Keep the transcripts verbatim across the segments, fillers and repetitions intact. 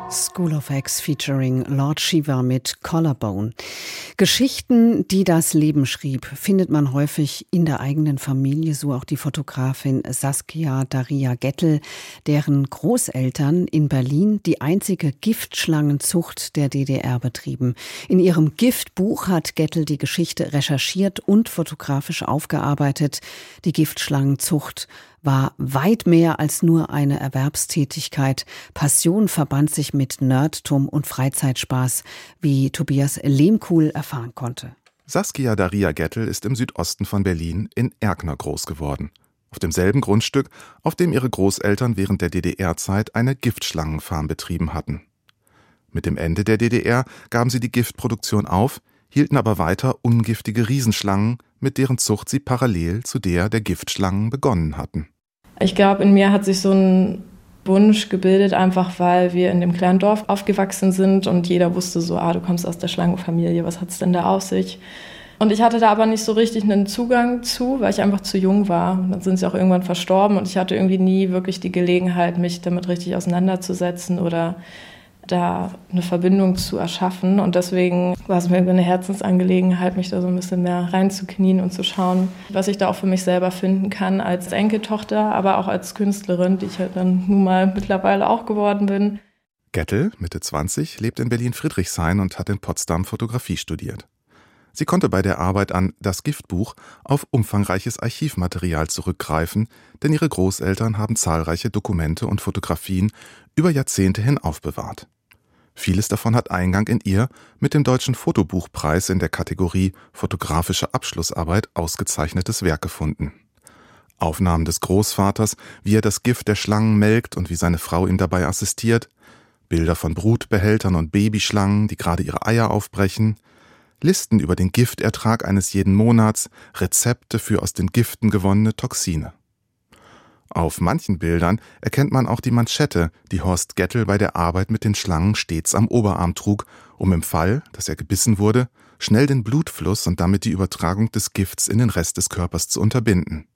School of X featuring Lord Shiva mit Collarbone. Geschichten, die das Leben schrieb, findet man häufig in der eigenen Familie, so auch die Fotografin Saskia Daria Gettel, deren Großeltern in Berlin die einzige Giftschlangenzucht der D D R betrieben. In ihrem Giftbuch hat Gettel die Geschichte recherchiert und fotografisch aufgearbeitet. Die Giftschlangenzucht war weit mehr als nur eine Erwerbstätigkeit. Passion verband sich mit Nerdtum und Freizeitspaß, wie Tobias Lehmkuhl erfahren konnte. Saskia Daria Gettel ist im Südosten von Berlin in Erkner groß geworden. Auf demselben Grundstück, auf dem ihre Großeltern während der D D R-Zeit eine Giftschlangenfarm betrieben hatten. Mit dem Ende der D D R gaben sie die Giftproduktion auf, hielten aber weiter ungiftige Riesenschlangen, mit deren Zucht sie parallel zu der der Giftschlangen begonnen hatten. Ich glaube, in mir hat sich so ein Wunsch gebildet, einfach weil wir in dem kleinen Dorf aufgewachsen sind und jeder wusste so, ah, du kommst aus der Schlangenfamilie, was hat's denn da auf sich? Und ich hatte da aber nicht so richtig einen Zugang zu, weil ich einfach zu jung war. Und dann sind sie auch irgendwann verstorben und ich hatte irgendwie nie wirklich die Gelegenheit, mich damit richtig auseinanderzusetzen oder da eine Verbindung zu erschaffen. Und deswegen war es mir eine Herzensangelegenheit, mich da so ein bisschen mehr reinzuknien und zu schauen, was ich da auch für mich selber finden kann als Enkeltochter, aber auch als Künstlerin, die ich halt dann nun mal mittlerweile auch geworden bin. Gettel, Mitte zwanzig, lebt in Berlin-Friedrichshain und hat in Potsdam Fotografie studiert. Sie konnte bei der Arbeit an Das Giftbuch auf umfangreiches Archivmaterial zurückgreifen, denn ihre Großeltern haben zahlreiche Dokumente und Fotografien über Jahrzehnte hin aufbewahrt. Vieles davon hat Eingang in ihr mit dem Deutschen Fotobuchpreis in der Kategorie Fotografische Abschlussarbeit ausgezeichnetes Werk gefunden. Aufnahmen des Großvaters, wie er das Gift der Schlangen melkt und wie seine Frau ihm dabei assistiert, Bilder von Brutbehältern und Babyschlangen, die gerade ihre Eier aufbrechen, Listen über den Giftertrag eines jeden Monats, Rezepte für aus den Giften gewonnene Toxine. Auf manchen Bildern erkennt man auch die Manschette, die Horst Gettel bei der Arbeit mit den Schlangen stets am Oberarm trug, um im Fall, dass er gebissen wurde, schnell den Blutfluss und damit die Übertragung des Gifts in den Rest des Körpers zu unterbinden.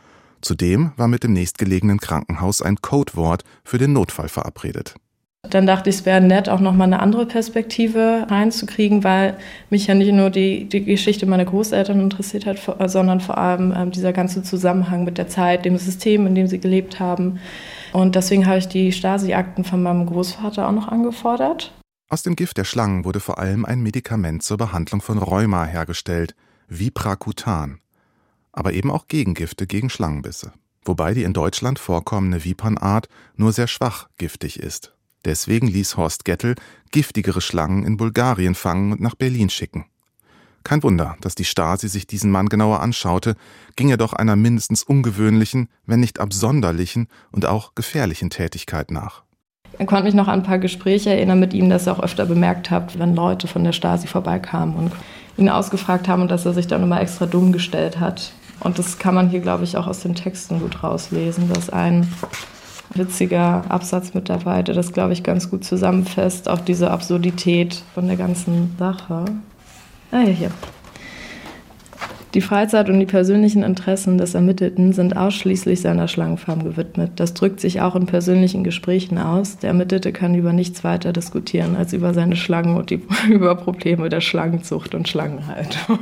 Zudem war mit dem nächstgelegenen Krankenhaus ein Codewort für den Notfall verabredet. Dann dachte ich, es wäre nett, auch nochmal eine andere Perspektive reinzukriegen, weil mich ja nicht nur die, die Geschichte meiner Großeltern interessiert hat, sondern vor allem ähm, dieser ganze Zusammenhang mit der Zeit, dem System, in dem sie gelebt haben. Und deswegen habe ich die Stasi-Akten von meinem Großvater auch noch angefordert. Aus dem Gift der Schlangen wurde vor allem ein Medikament zur Behandlung von Rheuma hergestellt, Vipracutan, aber eben auch Gegengifte gegen Schlangenbisse. Wobei die in Deutschland vorkommende Vipernart nur sehr schwach giftig ist. Deswegen ließ Horst Gettel giftigere Schlangen in Bulgarien fangen und nach Berlin schicken. Kein Wunder, dass die Stasi sich diesen Mann genauer anschaute, ging er doch einer mindestens ungewöhnlichen, wenn nicht absonderlichen und auch gefährlichen Tätigkeit nach. Ich konnte mich noch an ein paar Gespräche erinnern mit ihm, dass er auch öfter bemerkt hat, wenn Leute von der Stasi vorbeikamen und ihn ausgefragt haben und dass er sich dann immer extra dumm gestellt hat. Und das kann man hier, glaube ich, auch aus den Texten gut rauslesen, dass ein witziger Absatz mit dabei, der das, glaube ich, ganz gut zusammenfasst, auch diese Absurdität von der ganzen Sache. Ah ja, hier. Die Freizeit und die persönlichen Interessen des Ermittelten sind ausschließlich seiner Schlangenfarm gewidmet. Das drückt sich auch in persönlichen Gesprächen aus. Der Ermittelte kann über nichts weiter diskutieren als über seine Schlangen und die, über Probleme der Schlangenzucht und Schlangenhaltung.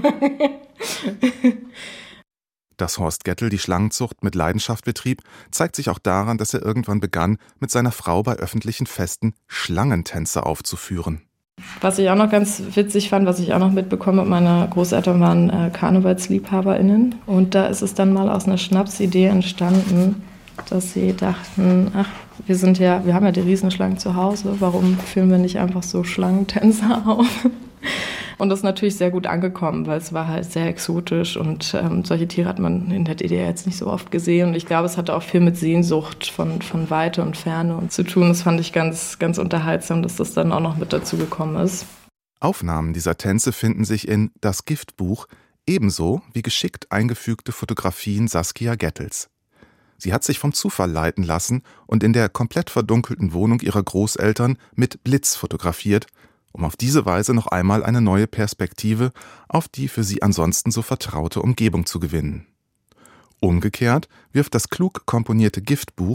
Dass Horst Gettel die Schlangenzucht mit Leidenschaft betrieb, zeigt sich auch daran, dass er irgendwann begann, mit seiner Frau bei öffentlichen Festen Schlangentänze aufzuführen. Was ich auch noch ganz witzig fand, was ich auch noch mitbekomme, meine Großeltern waren äh, KarnevalsliebhaberInnen. Und da ist es dann mal aus einer Schnapsidee entstanden, dass sie dachten, ach, wir sind ja, wir haben ja die Riesenschlangen zu Hause, warum führen wir nicht einfach so Schlangentänze auf? Und das ist natürlich sehr gut angekommen, weil es war halt sehr exotisch und ähm, solche Tiere hat man in der D D R jetzt nicht so oft gesehen. Und ich glaube, es hatte auch viel mit Sehnsucht von, von Weite und Ferne und zu tun. Das fand ich ganz, ganz unterhaltsam, dass das dann auch noch mit dazu gekommen ist. Aufnahmen dieser Tänze finden sich in Das Giftbuch, ebenso wie geschickt eingefügte Fotografien Saskia Gettels. Sie hat sich vom Zufall leiten lassen und in der komplett verdunkelten Wohnung ihrer Großeltern mit Blitz fotografiert, um auf diese Weise noch einmal eine neue Perspektive auf die für sie ansonsten so vertraute Umgebung zu gewinnen. Umgekehrt wirft das klug komponierte Giftbuch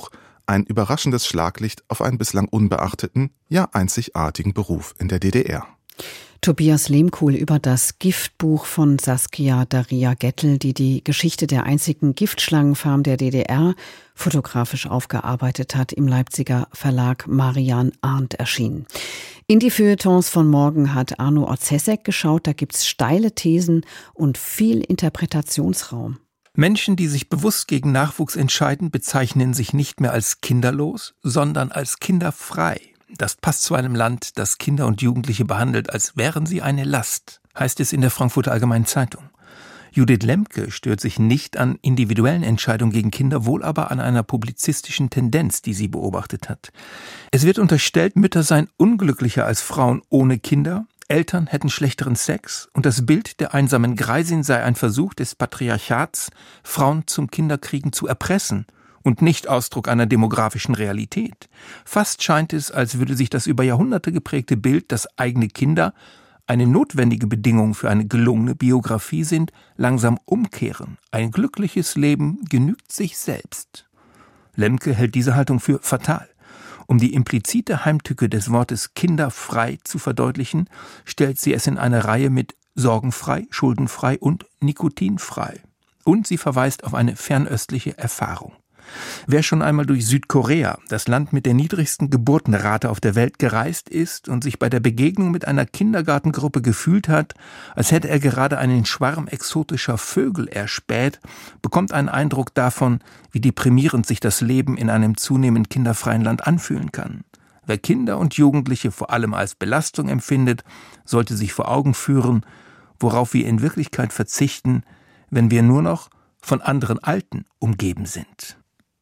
ein überraschendes Schlaglicht auf einen bislang unbeachteten, ja einzigartigen Beruf in der D D R. Tobias Lehmkuhl über das Giftbuch von Saskia Daria Gettel, die die Geschichte der einzigen Giftschlangenfarm der D D R fotografisch aufgearbeitet hat, im Leipziger Verlag Marian Arndt erschienen. In die Feuilletons von morgen hat Arno Orzesek geschaut, da gibt's steile Thesen und viel Interpretationsraum. Menschen, die sich bewusst gegen Nachwuchs entscheiden, bezeichnen sich nicht mehr als kinderlos, sondern als kinderfrei. Das passt zu einem Land, das Kinder und Jugendliche behandelt, als wären sie eine Last, heißt es in der Frankfurter Allgemeinen Zeitung. Judith Lemke stört sich nicht an individuellen Entscheidungen gegen Kinder, wohl aber an einer publizistischen Tendenz, die sie beobachtet hat. Es wird unterstellt, Mütter seien unglücklicher als Frauen ohne Kinder, Eltern hätten schlechteren Sex und das Bild der einsamen Greisin sei ein Versuch des Patriarchats, Frauen zum Kinderkriegen zu erpressen und nicht Ausdruck einer demografischen Realität. Fast scheint es, als würde sich das über Jahrhunderte geprägte Bild, dass eigene Kinder eine notwendige Bedingung für eine gelungene Biografie sind, langsam umkehren. Ein glückliches Leben genügt sich selbst. Lemke hält diese Haltung für fatal. Um die implizite Heimtücke des Wortes kinderfrei zu verdeutlichen, stellt sie es in eine Reihe mit sorgenfrei, schuldenfrei und nikotinfrei. Und sie verweist auf eine fernöstliche Erfahrung. Wer schon einmal durch Südkorea, das Land mit der niedrigsten Geburtenrate auf der Welt, gereist ist und sich bei der Begegnung mit einer Kindergartengruppe gefühlt hat, als hätte er gerade einen Schwarm exotischer Vögel erspäht, bekommt einen Eindruck davon, wie deprimierend sich das Leben in einem zunehmend kinderfreien Land anfühlen kann. Wer Kinder und Jugendliche vor allem als Belastung empfindet, sollte sich vor Augen führen, worauf wir in Wirklichkeit verzichten, wenn wir nur noch von anderen Alten umgeben sind.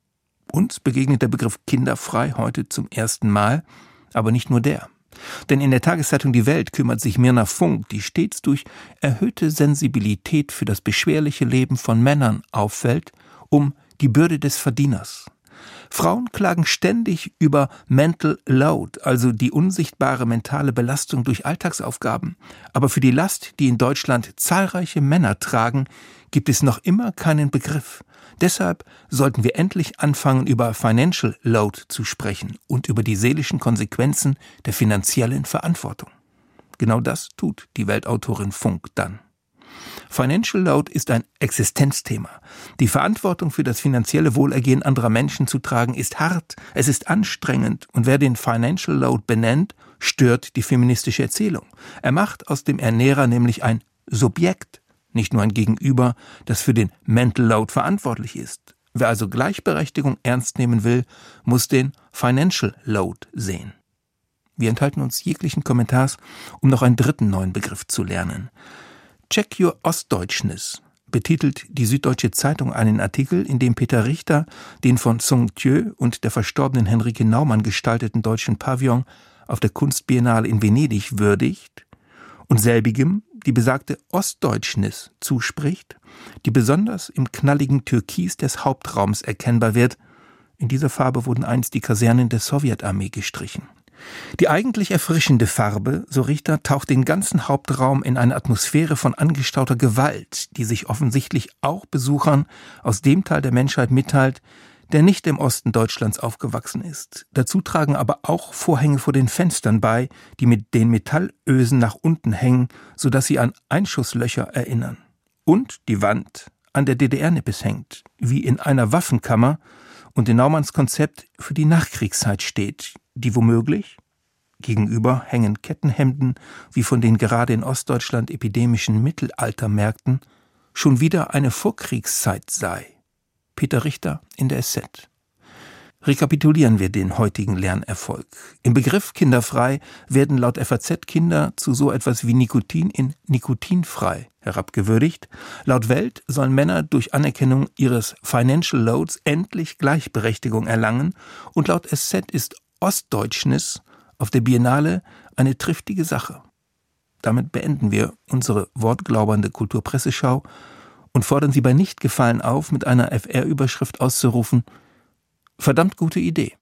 Uns begegnet der Begriff kinderfrei heute zum ersten Mal, aber nicht nur der. Denn in der Tageszeitung Die Welt kümmert sich Mirna Funk, die stets durch erhöhte Sensibilität für das beschwerliche Leben von Männern auffällt, um die Bürde des Verdieners. Frauen klagen ständig über Mental Load, also die unsichtbare mentale Belastung durch Alltagsaufgaben. Aber für die Last, die in Deutschland zahlreiche Männer tragen, gibt es noch immer keinen Begriff. Deshalb sollten wir endlich anfangen, über Financial Load zu sprechen und über die seelischen Konsequenzen der finanziellen Verantwortung. Genau das tut die Weltautorin Funk dann. Financial Load ist ein Existenzthema. Die Verantwortung für das finanzielle Wohlergehen anderer Menschen zu tragen, ist hart, es ist anstrengend und wer den Financial Load benennt, stört die feministische Erzählung. Er macht aus dem Ernährer nämlich ein Subjekt, nicht nur ein Gegenüber, das für den Mental Load verantwortlich ist. Wer also Gleichberechtigung ernst nehmen will, muss den Financial Load sehen. Wir enthalten uns jeglichen Kommentars, um noch einen dritten neuen Begriff zu lernen. Check Your Ostdeutschness betitelt die Süddeutsche Zeitung einen Artikel, in dem Peter Richter den von Sung Thieu und der verstorbenen Henrike Naumann gestalteten deutschen Pavillon auf der Kunstbiennale in Venedig würdigt und selbigem die besagte Ostdeutschness zuspricht, die besonders im knalligen Türkis des Hauptraums erkennbar wird. In dieser Farbe wurden einst die Kasernen der Sowjetarmee gestrichen. Die eigentlich erfrischende Farbe, so Richter, taucht den ganzen Hauptraum in eine Atmosphäre von angestauter Gewalt, die sich offensichtlich auch Besuchern aus dem Teil der Menschheit mitteilt, der nicht im Osten Deutschlands aufgewachsen ist. Dazu tragen aber auch Vorhänge vor den Fenstern bei, die mit den Metallösen nach unten hängen, sodass sie an Einschusslöcher erinnern. Und die Wand an der D D R-Nippes hängt, wie in einer Waffenkammer, und in Naumanns Konzept für die Nachkriegszeit steht, die womöglich, gegenüber hängen Kettenhemden, wie von den gerade in Ostdeutschland epidemischen Mittelaltermärkten, schon wieder eine Vorkriegszeit sei. Peter Richter in der S Z. Rekapitulieren wir den heutigen Lernerfolg. Im Begriff kinderfrei werden laut F A Z Kinder zu so etwas wie Nikotin in nikotinfrei herabgewürdigt. Laut Welt sollen Männer durch Anerkennung ihres Financial Loads endlich Gleichberechtigung erlangen und laut S Z ist Ostdeutschness auf der Biennale eine triftige Sache. Damit beenden wir unsere wortglaubernde Kulturpresseschau und fordern Sie bei Nichtgefallen auf, mit einer F R-Überschrift auszurufen: Verdammt gute Idee.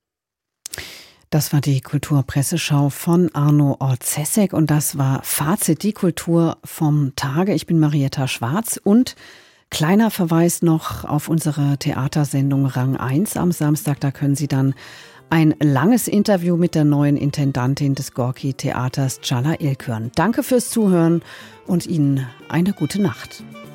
Das war die Kulturpresseschau von Arno Orzesek und das war Fazit, die Kultur vom Tage. Ich bin Marietta Schwarz und Kleiner Verweis noch auf unsere Theatersendung Rang eins am Samstag. Da können Sie dann ein langes Interview mit der neuen Intendantin des Gorki-Theaters, Çağla İlk, hören. Danke fürs Zuhören und Ihnen eine gute Nacht.